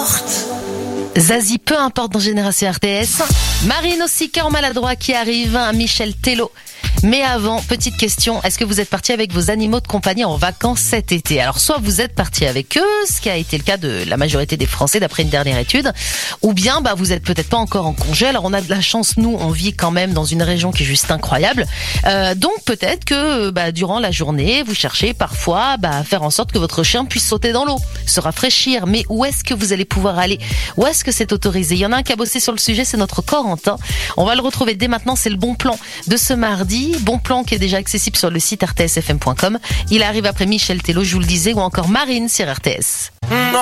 importe. Zazie, peu importe dans Génération RTS. Marine aussi, cœur maladroit qui arrive, Michel Tello. Mais avant, petite question, est-ce que vous êtes parti avec vos animaux de compagnie en vacances cet été? Alors soit vous êtes parti avec eux, ce qui a été le cas de la majorité des Français d'après une dernière étude, ou bien vous êtes peut-être pas encore en congé. Alors on a de la chance, nous on vit quand même dans une région qui est juste incroyable, donc peut-être que durant la journée vous cherchez parfois à faire en sorte que votre chien puisse sauter dans l'eau, se rafraîchir. Mais où est-ce que vous allez pouvoir aller? Où est-ce que c'est autorisé? Il y en a un qui a bossé sur le sujet, c'est notre Corentin. On va le retrouver dès maintenant, c'est le bon plan de ce mardi. Bon plan qui est déjà accessible sur le site rtsfm.com. Il arrive après Michel Tello, je vous le disais, ou encore Marine sur RTS.